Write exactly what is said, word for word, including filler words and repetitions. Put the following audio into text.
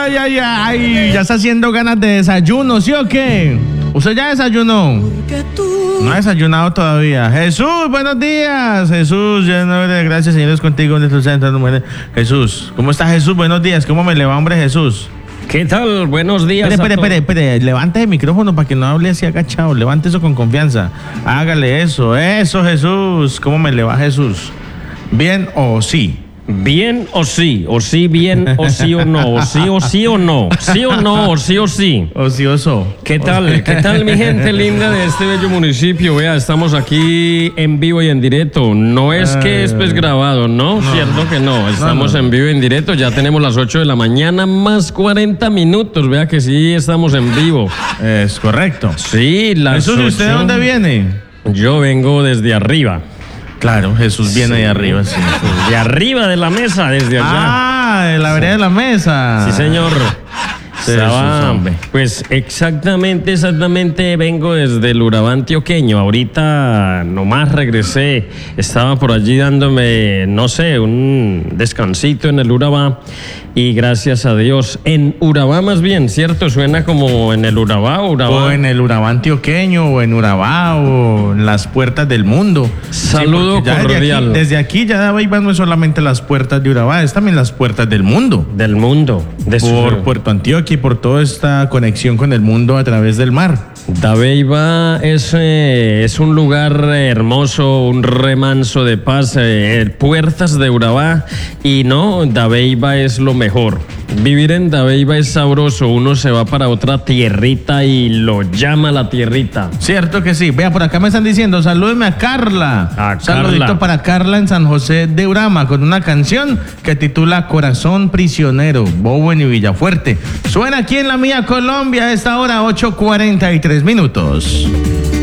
ay, ay, ay. Ya está haciendo ganas de desayuno, ¿sí o qué? ¿Usted ya desayunó? No ha desayunado todavía. Jesús, buenos días. Jesús, gracias, Señor, es contigo. Jesús, ¿cómo está Jesús? Buenos días. ¿Cómo me le va, hombre, Jesús? ¿Qué tal? Buenos días. Espere, espere, espere, espere. Levante el micrófono para que no hable así agachado. Levante eso con confianza. Hágale eso. Eso, Jesús. ¿Cómo me le va, Jesús? ¿Bien o sí? Bien o sí, o sí bien, o sí o no, o sí o sí o no, sí o no, o sí o sí. Ocioso. ¿Qué tal? ¿Qué tal, mi gente linda de este bello municipio? Vea, estamos aquí en vivo y en directo. No es que esto es grabado, ¿no? no. Cierto que no. Estamos no, no. en vivo y en directo. Ya tenemos las ocho de la mañana más cuarenta minutos. Vea que sí estamos en vivo. Es correcto. Sí, las Jesús, ¿y usted de dónde viene? Yo vengo desde arriba. Claro, Jesús viene sí. de arriba, sí. De arriba de la mesa, desde allá. Ah, de la vereda sí. de la mesa. Sí, señor. Estaba, pues exactamente, exactamente vengo desde el Urabá antioqueño. Ahorita nomás regresé. Estaba por allí dándome, no sé, un descansito en el Urabá. Y gracias a Dios, en Urabá más bien, ¿cierto? Suena como en el Urabá o Urabá. O en el Urabá antioqueño, o en Urabá, o en las puertas del mundo. Saludo sí, cordial. Desde aquí, desde aquí ya Dabeiba no es solamente las puertas de Urabá, es también las puertas del mundo. Del mundo. De por su... Puerto Antioquia y por toda esta conexión con el mundo a través del mar. Dabeiba es, eh, es un lugar hermoso, un remanso de paz, eh, puertas de Urabá. Y no, Dabeiba es lo mejor. Vivir en Dabeiba es sabroso. Uno se va para otra tierrita y lo llama la tierrita. Cierto que sí. Vea, por acá me están diciendo, salúdeme a Carla. A Saludito Carla. para Carla en San José de Urama con una canción que titula Corazón Prisionero, Bowen y Villafuerte. Suena aquí en la mía Colombia a esta hora, ocho cuarenta y tres minutos.